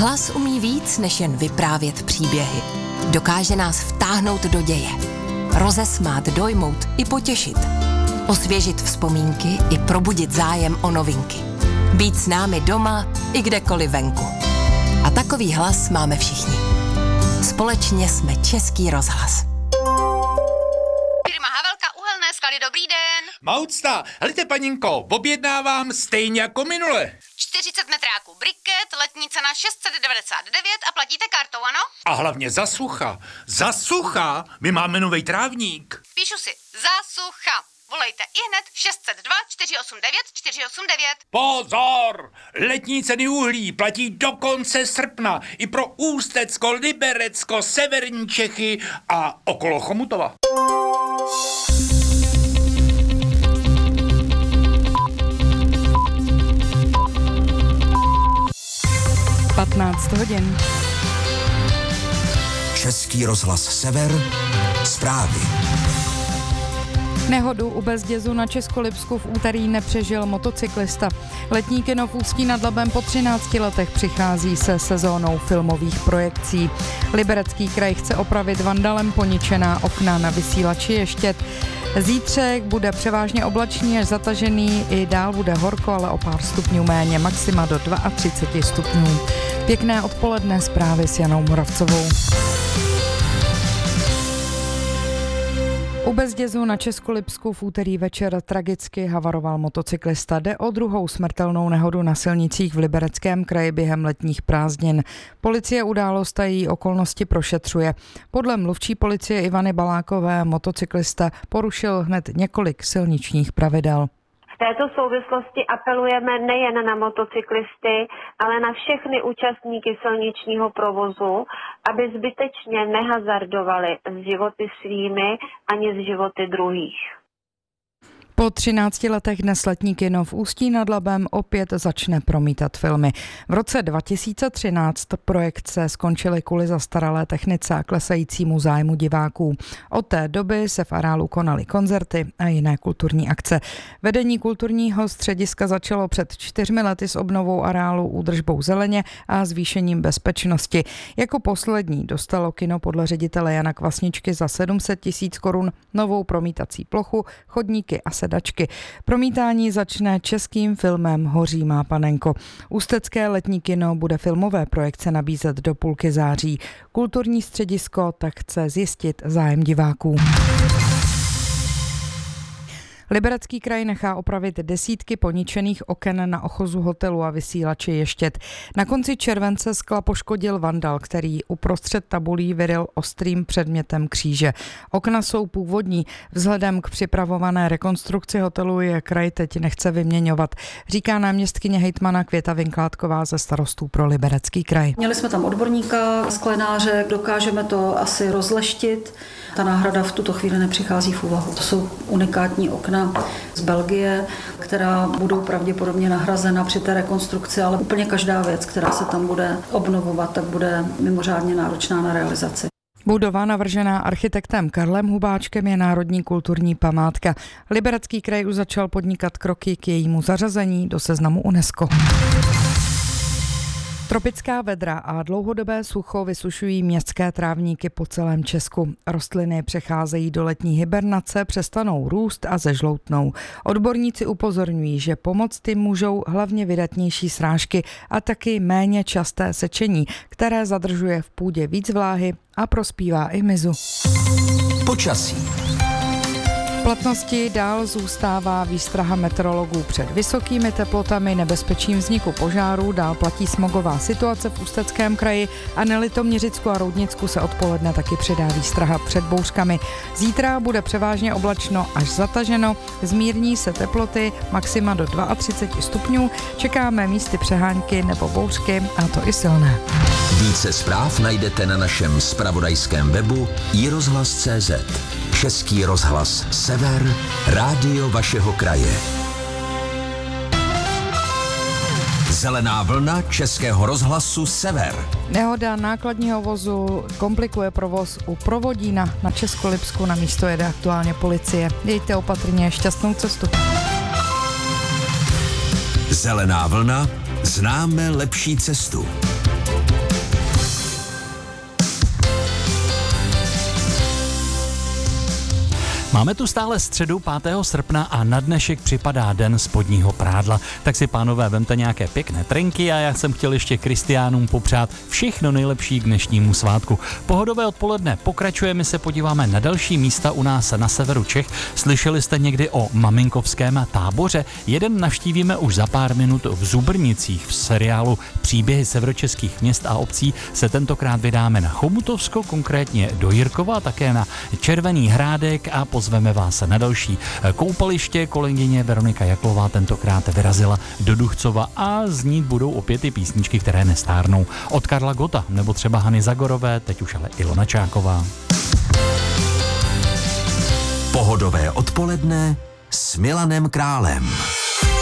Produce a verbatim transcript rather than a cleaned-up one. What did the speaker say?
Hlas umí víc, než jen vyprávět příběhy. Dokáže nás vtáhnout do děje. Rozesmát, dojmout i potěšit. Osvěžit vzpomínky i probudit zájem o novinky. Být s námi doma i kdekoliv venku. A takový hlas máme všichni. Společně jsme Český rozhlas. Firma Havelka Uhelné skaly, dobrý den. Maucta, helejte paninko, objednávám stejně jako minule. čtyřicet metráků briket, letní cena šest set devadesát devět a platíte kartou, ano? A hlavně za sucha. Za sucha? My máme novej trávník. Píšu si, za sucha. Volejte ihned šest set dva čtyři osm devět čtyři osm devět. Pozor! Letní ceny uhlí platí do konce srpna i pro Ústecko, Liberecko, severní Čechy a okolo Chomutova. patnáct hodin. Český rozhlas Sever. Zprávy. Nehodu u Bezdězu na Českolipsku v úterý nepřežil motocyklista. Letní kino v Ústí nad Labem po třinácti letech přichází se sezónou filmových projekcí. Liberecký kraj chce opravit vandalem poničená okna na vysílači Ještěd. Zítřek bude převážně oblačný až zatažený, i dál bude horko, ale o pár stupňů méně, maxima do třicet dva stupňů. Pěkné odpoledne, zprávy s Janou Moravcovou. U Bezdězu na Českolipsku v úterý večer tragicky havaroval motocyklista. Jde o druhou smrtelnou nehodu na silnicích v Libereckém kraji během letních prázdnin. Policie událost a její okolnosti prošetřuje. Podle mluvčí policie Ivany Balákové motocyklista porušil hned několik silničních pravidel. V této souvislosti apelujeme nejen na motocyklisty, ale na všechny účastníky silničního provozu, aby zbytečně nehazardovali s životy svými ani s životy druhých. Po třinácti letech dnes letní kino v Ústí nad Labem opět začne promítat filmy. V roce dva tisíce třináct projekce skončily kvůli zastaralé technice a klesajícímu zájmu diváků. Od té doby se v areálu konaly koncerty a jiné kulturní akce. Vedení kulturního střediska začalo před čtyřmi lety s obnovou areálu, údržbou zeleně a zvýšením bezpečnosti. Jako poslední dostalo kino podle ředitele Jana Kvasničky za sedm set tisíc korun novou promítací plochu, chodníky a sedačky. Promítání začne českým filmem Hoří má panenko. Ústecké letní kino bude filmové projekce nabízet do půlky září. Kulturní středisko tak chce zjistit zájem diváků. Liberecký kraj nechá opravit desítky poničených oken na ochozu hotelu a vysílači Ještěd. Na konci července skla poškodil vandal, který uprostřed tabulí vyryl ostrým předmětem kříže. Okna jsou původní. Vzhledem k připravované rekonstrukci hotelu je kraj teď nechce vyměňovat, říká náměstkyně hejtmana Květa Vinklátková ze Starostů pro Liberecký kraj. Měli jsme tam odborníka, sklenáře, dokážeme to asi rozleštit. Ta náhrada v tuto chvíli nepřichází v úvahu. To jsou unikátní okna z Belgie, která budou pravděpodobně nahrazena při té rekonstrukci, ale úplně každá věc, která se tam bude obnovovat, tak bude mimořádně náročná na realizaci. Budova navržená architektem Karlem Hubáčkem je národní kulturní památka. Liberecký kraj už začal podnikat kroky k jejímu zařazení do seznamu UNESCO. Tropická vedra a dlouhodobé sucho vysušují městské trávníky po celém Česku. Rostliny přecházejí do letní hibernace, přestanou růst a zežloutnou. Odborníci upozorňují, že pomoct jim můžou hlavně vydatnější srážky a taky méně časté sečení, které zadržuje v půdě víc vláhy a prospívá i hmyzu. Počasí. V platnosti dál zůstává výstraha meteorologů před vysokými teplotami, nebezpečím vzniku požárů, dál platí smogová situace v Ústeckém kraji a na Litoměřicku a Roudnicku se odpoledne taky přidá výstraha před bouřkami. Zítra bude převážně oblačno až zataženo, zmírní se teploty, maxima do třicet dva stupňů, čekáme místy přehánky nebo bouřky, a to i silné. Více zpráv najdete na našem zpravodajském webu i rozhlas tečka cé zet. Český rozhlas Sever, rádio vašeho kraje. Zelená vlna Českého rozhlasu Sever. Nehoda nákladního vozu komplikuje provoz u Provodína na Českolipsku, na místo jede aktuálně policie. Jejte opatrně, šťastnou cestu. Zelená vlna, známe lepší cestu. Máme tu stále středu pátého srpna a na dnešek připadá den spodního prádla. Tak si, pánové, vemte nějaké pěkné trenky a já jsem chtěl ještě Kristiánům popřát všechno nejlepší k dnešnímu svátku. Pohodové odpoledne pokračujeme, se podíváme na další místa u nás na severu Čech. Slyšeli jste někdy o maminkovském táboře? Jeden navštívíme už za pár minut v Zubrnicích. V seriálu Příběhy severočeských měst a obcí se tentokrát vydáme na Chomutovsko, konkrétně do Jirkova, také na Červený Hrádek a pozveme vás na další koupaliště. Kolegyně Veronika Jaklová tentokrát vyrazila do Duchcova a znít budou opět i písničky, které nestárnou. Od Karla Gotta nebo třeba Hany Zagorové, teď už ale Ilona Čáková. Pohodové odpoledne s Milanem Králem.